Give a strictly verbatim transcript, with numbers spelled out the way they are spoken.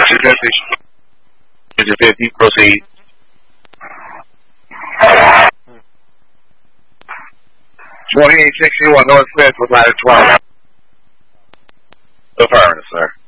Engine fifty. Engine fifty, proceed. twenty-eight sixty-one, Northwest with ladder twelve. Affirmative, sir.